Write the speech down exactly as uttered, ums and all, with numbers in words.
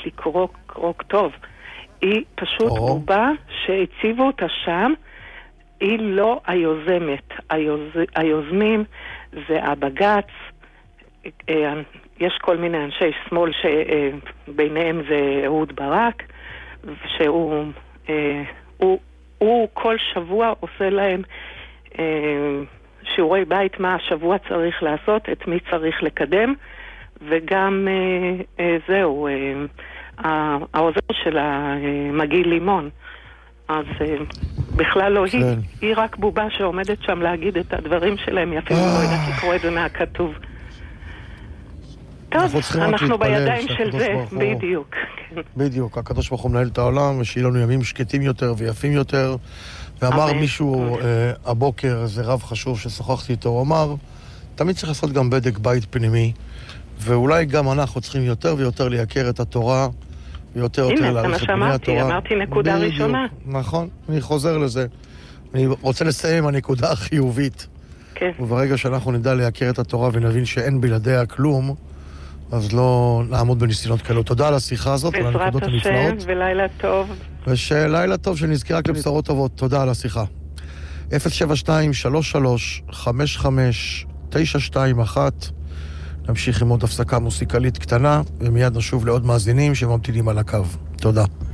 לקרוא קרוא טוב. היא פשוט oh. בובה שהציבו אותה שם, היא לא היוזמת. היוז... היוזמים זה הבגץ, יש כל מיני אנשי שמאל שביניהם זה אהוד ברק, שהוא הוא, הוא כל שבוע עושה להם שיעורי בית מה השבוע צריך לעשות, את מי צריך לקדם, וגם זהו, העוזר של המגיל לימון. אז בכלל לא היא, היא רק בובה שעומדת שם להגיד את הדברים שלהם, היא אפילו לא יודעת לקרוא את זה מהכתוב. טוב, אנחנו בידיים של זה, בדיוק. בדיוק, הקדוש ברוך הוא מנהל את העולם, ושיהיה לנו ימים שקטים יותר ויפים יותר. ואמר מישהו הבוקר, זה רב חשוב ששוחחתי איתו, הוא אמר, תמיד צריך לעשות גם בדק בית פנימי, ואולי גם אנחנו צריכים יותר ויותר לייקר את התורה, ויותר יותר להעריך את בני התורה. הנה, אמרתי נקודה ראשונה. נכון, אני חוזר לזה. אני רוצה לסיים הנקודה החיובית. כן. וברגע שאנחנו נדע לייקר את התורה ונבין שאין בלעדיה כלום, אז לא נעמוד בניסיונות כאלו. תודה על השיחה הזאת, על הנקודות הנפלאות. בעזרת השם, ולילה טוב. ושלילה טוב, שנזכיר רק לבשורות טובות. תודה על השיחה. אפס שבע שתיים שלוש שלוש חמש חמש תשע שתיים אחת. נמשיך עם עוד הפסקה מוסיקלית קטנה, ומיד נשוב לעוד מאזינים שממתינים על הקו. תודה.